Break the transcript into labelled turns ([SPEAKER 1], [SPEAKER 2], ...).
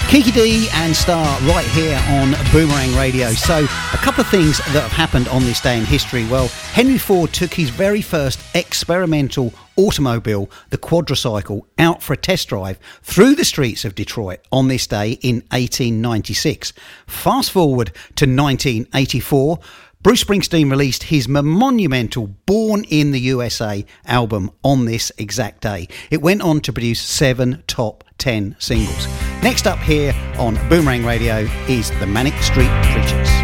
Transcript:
[SPEAKER 1] Kiki D and Star right here on Boomerang Radio. So, a couple of things that have happened on this day in history. Well, Henry Ford took his very first experimental automobile, the quadricycle, out for a test drive through the streets of Detroit on this day in 1896. Fast forward to 1984. Bruce Springsteen released his monumental Born in the USA album on this exact day. It went on to produce 7 top 10 singles. Next up here on Boomerang Radio is the Manic Street Preachers.